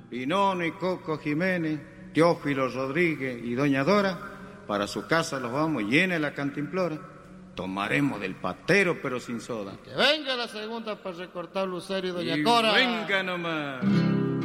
Pinono y Coco Jiménez, Teófilo Rodríguez y Doña Dora, para su casa los vamos, llene la cantimplora. Tomaremos del patero, pero sin soda. Que venga la segunda para recortar Lucerio y Doña Y Cora. venga nomás.